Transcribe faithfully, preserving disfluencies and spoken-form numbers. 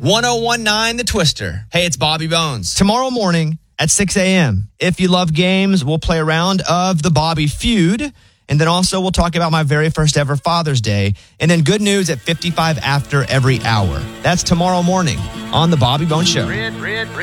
one oh one nine The Twister. Hey, it's Bobby Bones. Tomorrow morning at six a.m. If you love games, we'll play a round of the Bobby Feud. And then also we'll talk about my very first ever Father's Day. And then good news at fifty-five after every hour. That's tomorrow morning on the Bobby Bones Show. Red, red, red.